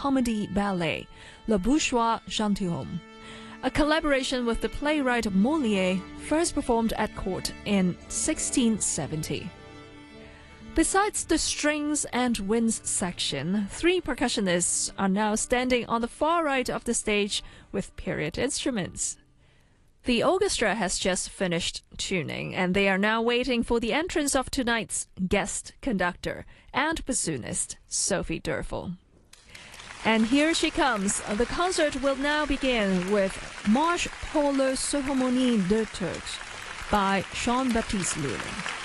comedy ballet, Le Bourgeois Gentilhomme, a collaboration with the playwright Molière, first performed at court in 1670. Besides the strings and winds section, 3 percussionists are now standing on the far right of the stage with period instruments. The orchestra has just finished tuning, and they are now waiting for the entrance of tonight's guest conductor and bassoonist, Sophie Derfel. And here she comes. The concert will now begin with Marche pour la cérémonie de Turcs by Jean-Baptiste Lully.